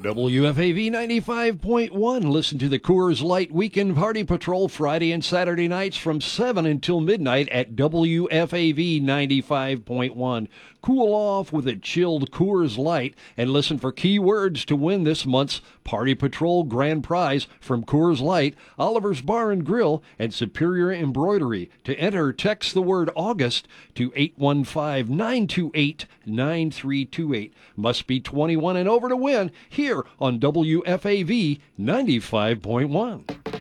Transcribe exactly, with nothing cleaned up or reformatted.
W F A V ninety-five point one. Listen to the Coors Light Weekend Party Patrol Friday and Saturday nights from seven until midnight at W F A V ninety-five point one. Cool off with a chilled Coors Light and listen for key words to win this month's Party Patrol Grand Prize from Coors Light, Oliver's Bar and Grill, and Superior Embroidery. To enter, text the word August to eight one five, nine two eight, nine three two eight. Must be twenty-one and over to win here on W F A V ninety-five point one.